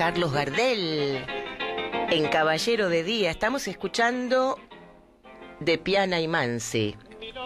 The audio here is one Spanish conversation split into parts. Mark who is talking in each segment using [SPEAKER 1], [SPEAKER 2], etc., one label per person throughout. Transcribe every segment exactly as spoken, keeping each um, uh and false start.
[SPEAKER 1] Carlos Gardel en Caballero de Día. Estamos escuchando de Piana y Mansi.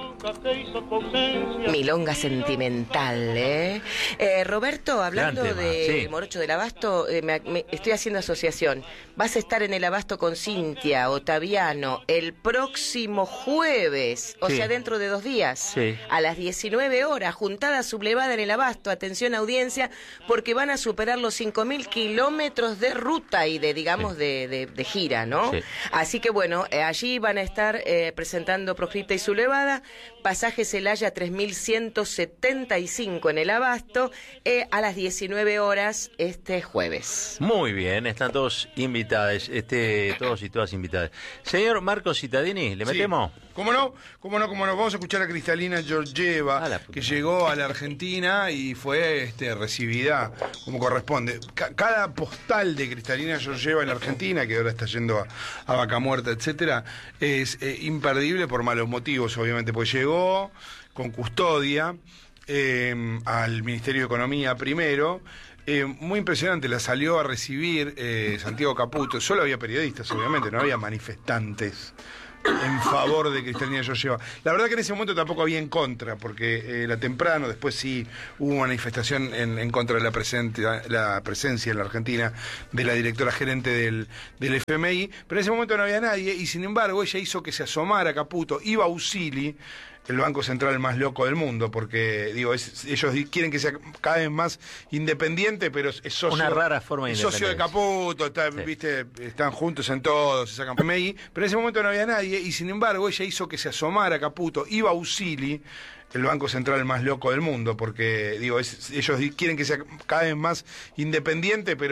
[SPEAKER 1] Milonga sentimental, ¿eh? eh Roberto, hablando
[SPEAKER 2] tema,
[SPEAKER 1] de
[SPEAKER 2] sí.
[SPEAKER 1] Morocho del Abasto, eh, me, me, estoy haciendo asociación. Vas a estar en el Abasto con Cintia Ottaviano el próximo jueves, o
[SPEAKER 2] sí.
[SPEAKER 1] sea, dentro de dos días,
[SPEAKER 2] sí.
[SPEAKER 1] a las diecinueve horas, juntada sublevada en el Abasto. Atención, audiencia, porque van a superar los cinco mil kilómetros de ruta y de, digamos, sí. de, de, de gira, ¿no? Sí. Así que, bueno, eh, allí van a estar eh, presentando Proscripta y Sublevada. Pasaje Celaya tres mil ciento setenta y cinco en el Abasto, eh, a las diecinueve horas este jueves.
[SPEAKER 2] Muy bien, están todos invitados, este, todos y todas invitadas. Señor Marcos Cittadini, ¿le metemos?
[SPEAKER 3] Sí. ¿Cómo no? ¿Cómo no? ¿Cómo no? Vamos a escuchar a Cristalina Georgieva, ah, que llegó a la Argentina y fue este, recibida como corresponde. C cada postal de Cristalina Georgieva en la Argentina, que ahora está yendo a, a Vaca Muerta, etcétera, es eh, imperdible por malos motivos, obviamente, pues llegó con custodia eh, al Ministerio de Economía primero. Eh, muy impresionante, la salió a recibir eh, Santiago Caputo. Solo había periodistas, obviamente, no había manifestantes en favor de Cristalina Georgieva. La verdad que en ese momento tampoco había en contra, porque eh, era temprano, después sí hubo manifestación en, en contra de la, presente, la presencia en la Argentina de la directora gerente del, del F M I, pero en ese momento no había nadie, y sin embargo ella hizo que se asomara Caputo. Iba a Usili, el banco central más loco del mundo, porque digo es, ellos quieren que sea cada vez más independiente, pero es socio,
[SPEAKER 2] una rara forma de
[SPEAKER 3] es socio de Caputo, está, sí. viste, están juntos en todo, se sacan F M I, pero en ese momento no había nadie, y sin embargo ella hizo que se asomara Caputo. Iba a Usili, el banco central más loco del mundo, porque digo es, ellos quieren que sea cada vez más independiente, pero